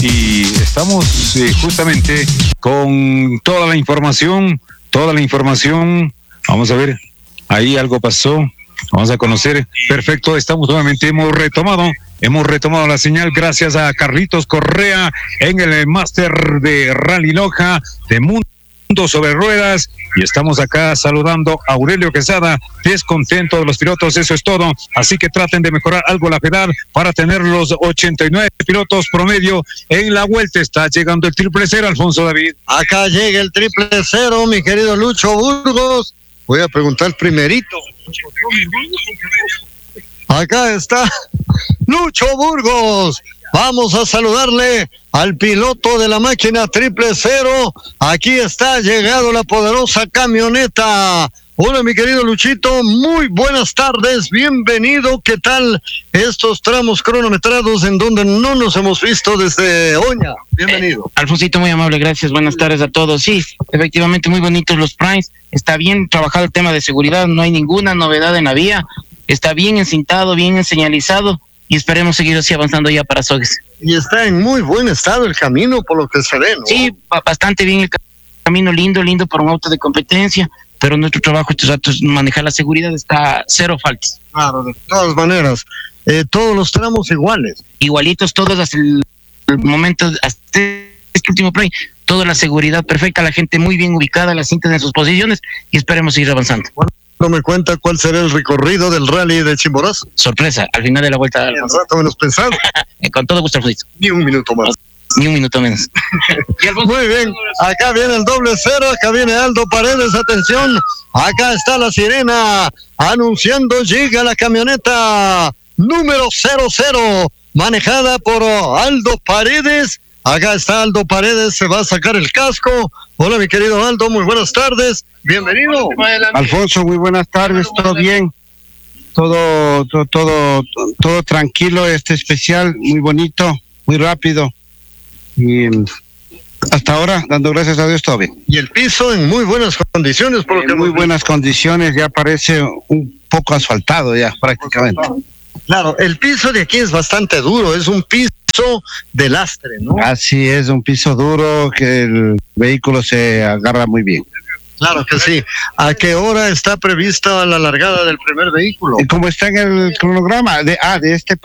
y estamos justamente con toda la información. Vamos a ver, ahí algo pasó. Vamos a conocer. Perfecto, estamos nuevamente, hemos retomado la señal gracias a Carlitos Correa en el máster de Rally Loja de Mundo sobre Ruedas, y estamos acá saludando a Aurelio Quesada, descontento de los pilotos, eso es todo, así que traten de mejorar algo la pedal para tener los 89 pilotos promedio en la vuelta. Está llegando el 000, Alfonso David. Acá llega el 000, mi querido Lucho Burgos. Voy a preguntar primerito. Acá está Lucho Burgos. Vamos a saludarle al piloto de la máquina 000. Aquí está, llegado la poderosa camioneta. Hola, mi querido Luchito, muy buenas tardes, bienvenido. ¿Qué tal estos tramos cronometrados en donde no nos hemos visto desde Oña? Bienvenido. Alfonsito, muy amable, gracias, buenas tardes a todos. Sí, efectivamente, muy bonitos los primes. Está bien trabajado el tema de seguridad, no hay ninguna novedad en la vía. Está bien encintado, bien señalizado, y esperemos seguir así avanzando ya para Sogues. Y está en muy buen estado el camino, por lo que se ve, ¿no? Sí, bastante bien el camino, lindo para un auto de competencia, pero nuestro trabajo estos ratos es manejar la seguridad, está cero faltas. Claro, de todas maneras, todos los tramos iguales. Igualitos todos hasta el momento, hasta este último play, toda la seguridad perfecta, la gente muy bien ubicada, las cintas en sus posiciones, y esperemos seguir avanzando. No me cuenta cuál será el recorrido del rally de Chimborazo. Sorpresa, al final de la vuelta. Un rato menos pensado. Con todo gusto, Alfonso. Ni un minuto más. Ni un minuto menos. Muy bien, acá viene el 00, acá viene Aldo Paredes, atención, acá está la sirena, anunciando, llega la camioneta número 00, manejada por Aldo Paredes. Acá está Aldo Paredes, se va a sacar el casco. Hola, mi querido Aldo, muy buenas tardes, bienvenido. Alfonso, muy buenas tardes, todo bien, todo tranquilo, especial, muy bonito, muy rápido, y hasta ahora, dando gracias a Dios, todo bien. Y el piso en muy buenas condiciones, por lo que muy buenas condiciones, ya parece un poco asfaltado ya, prácticamente. Claro, el piso de aquí es bastante duro, es un piso de lastre, ¿no? Así es, un piso duro que el vehículo se agarra muy bien. Claro que sí. ¿A qué hora está prevista la largada del primer vehículo? Y como está en el cronograma de este